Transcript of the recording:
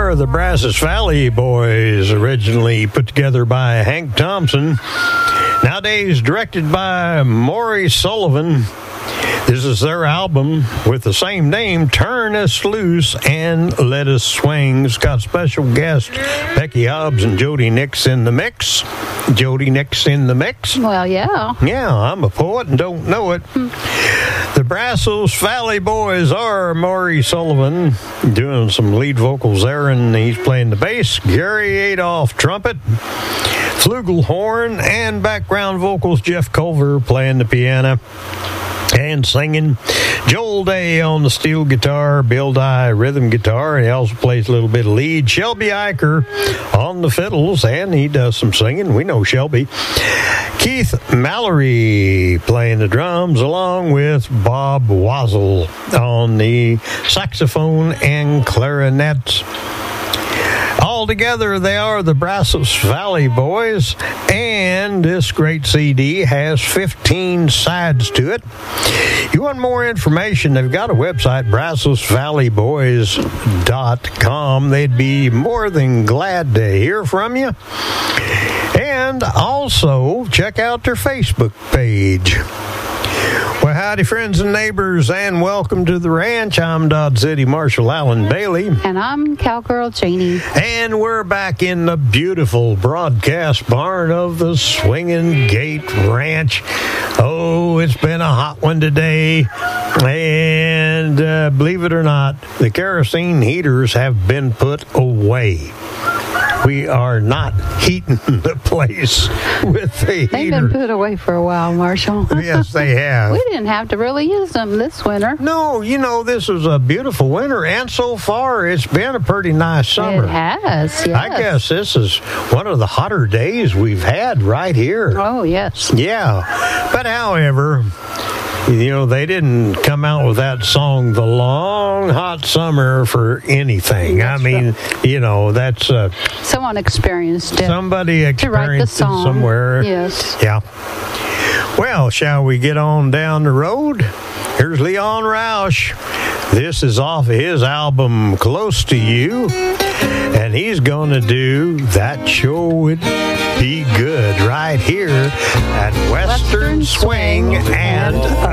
are the Brazos Valley Boys, originally put together by Hank Thompson, nowadays directed by Maury Sullivan. This is their album with the same name, Turn Us Loose and Let Us Swing. It's got special guests Becky Hobbs and Jody Nix in the mix. Jody Nix in the mix? Well, yeah. Yeah, I'm a poet and don't know it. The Brazos Valley Boys are Maury Sullivan doing some lead vocals there, and he's playing the bass. Gary Adolph trumpet, flugelhorn, and background vocals. Jeff Culver playing the piano and singing. Joel Day on the steel guitar, Bill Dye rhythm guitar, and he also plays a little bit of lead. Shelby Eicher on the fiddles, and he does some singing. We know Shelby. Keith Mallory playing the drums, along with Bob Wazzle on the saxophone and clarinet. All together, they are the Brazos Valley Boys, and this great CD has 15 sides to it. You want more information, they've got a website, BrazosValleyBoys.com. They'd be more than glad to hear from you. And also, check out their Facebook page. Well, howdy, friends and neighbors, and welcome to the ranch. I'm Dodge City Marshal Alan Bailey. And I'm Cowgirl Janie. And we're back in the beautiful broadcast barn of the Swinging Gate Ranch. Oh, it's been a hot one today. And believe it or not, the kerosene heaters have been put away. We are not heating the place with the heater. They've been put away for a while, Marshall. Yes, they have. We didn't have to really use them this winter. No, you know, this is a beautiful winter, and so far it's been a pretty nice summer. It has, yes. I guess this is one of the hotter days we've had right here. Oh, yes. Yeah. But however, you know, they didn't come out with that song, The Long Hot Summer, for anything. That's I mean, you know, that's... someone experienced it. Somebody experienced it somewhere. Yes. Yeah. Well, shall we get on down the road? Here's Leon Roush. This is off of his album, Close to You. And he's going to do That Sure Would Be Good right here at Western Swing and